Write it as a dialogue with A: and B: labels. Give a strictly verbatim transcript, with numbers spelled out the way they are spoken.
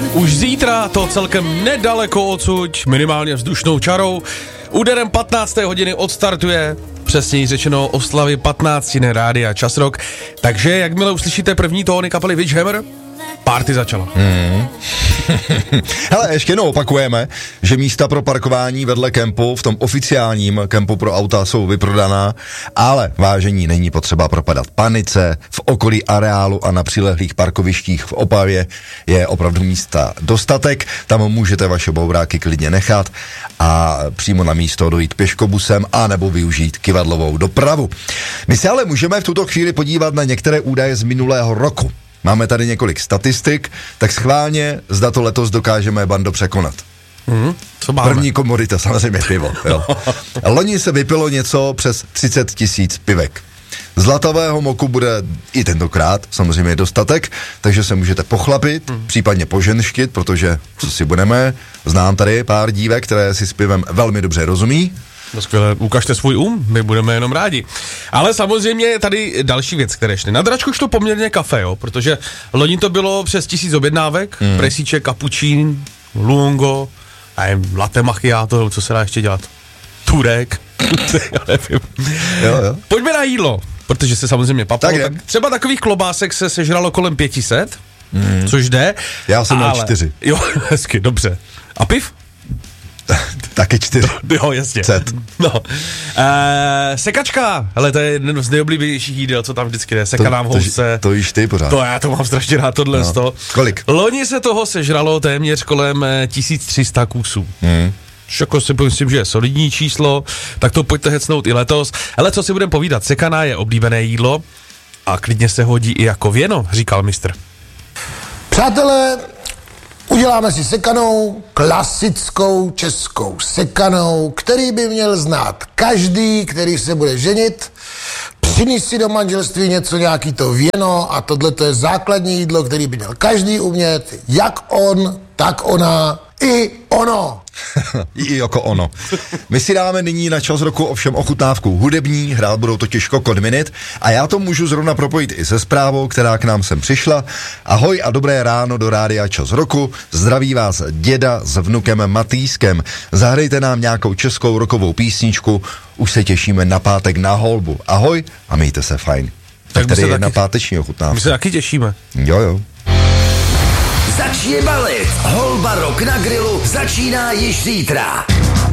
A: Už zítra to celkem nedaleko odsud, minimálně vzdušnou čarou, úderem patnácté hodiny odstartuje, přesněji řečeno oslavy patnáctiny Rádia Čas Rock, takže jakmile uslyšíte první tóny kapely Witchhammer, party začala.
B: Mm. Hele, ještě jednou opakujeme, že místa pro parkování vedle kempu v tom oficiálním kempu pro auta jsou vyprodaná, ale vážení, není potřeba propadat panice. V okolí areálu a na přilehlých parkovištích v Opavě je opravdu místa dostatek, tam můžete vaše bouráky klidně nechat a přímo na místo dojít pěškobusem a nebo využít kyvadlovou dopravu. My se ale můžeme v tuto chvíli podívat na některé údaje z minulého roku. Máme tady několik statistik, tak schválně, zda to letos dokážeme, bando, překonat.
A: Mm, co máme?
B: První komodita, samozřejmě pivo. Jo. Loni se vypilo něco přes třicet tisíc pivek. Zlatového moku bude i tentokrát samozřejmě dostatek, takže se můžete pochlapit, mm. případně poženštit, protože, co si budeme, znám tady pár dívek, které si s pivem velmi dobře rozumí.
A: No skvěle, ukažte svůj um, my budeme jenom rádi. Ale samozřejmě je tady další věc, které šly. Na dračku šlo poměrně kafe, jo, protože loni to bylo přes tisíc objednávek, mm. presíček, kapučín, luongo, a latte macchiato, co se dá ještě dělat? Turek, já nevím.
B: Jo, jo.
A: Pojďme na jídlo, protože se samozřejmě papalo.
B: Tak,
A: tak třeba takových klobásek se sežralo kolem pět set, mm. což jde.
B: Já jsem
A: ale...
B: měl čtyři.
A: Jo, hezky, dobře. A piv?
B: Taky čtyři.
A: Jo, jasně.
B: Cet.
A: No. E, sekačka, hele, to je jeden z nejoblíbenějších jídel, co tam vždycky jde. Sekaná v housce.
B: To, to jíš ty pořád.
A: To já to mám strašně rád, tohle no. z toho.
B: Kolik?
A: Loni se toho sežralo téměř kolem tisíc tři sta kusů. Hmm. Jako si myslím, že je solidní číslo, tak to pojďte hecnout i letos. Ale co si budeme povídat, sekaná je oblíbené jídlo a klidně se hodí i jako věno, říkal mistr.
C: Přátelé, uděláme si sekanou, klasickou českou sekanou, který by měl znát každý, který se bude ženit. Přiníš si do manželství něco, nějaký to věno a tohle to je základní jídlo, který by měl každý umět, jak on, tak ona, i ono.
B: I jako ono. My si dáme nyní na Čas roku ovšem ochutnávku hudební, hrát budou totiž Kokot Minute a já to můžu zrovna propojit i se zprávou, která k nám sem přišla. Ahoj a dobré ráno do Rádia Čas roku. Zdraví vás děda s vnukem Matýskem. Zahrajte nám nějakou českou rokovou písničku, už se těšíme na pátek na holbu. Ahoj a mějte se fajn. Tak, tak tady je taky, na páteční ochutnávku.
A: My se taky těšíme.
B: Jo, jo.
D: Začni balit. Holba Rock na grilu začíná již zítra.